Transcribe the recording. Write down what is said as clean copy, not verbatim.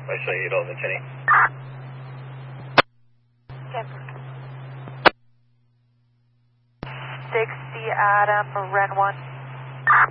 I say 8 on the Kenny. Stanford. 60 Adam, Ren 1.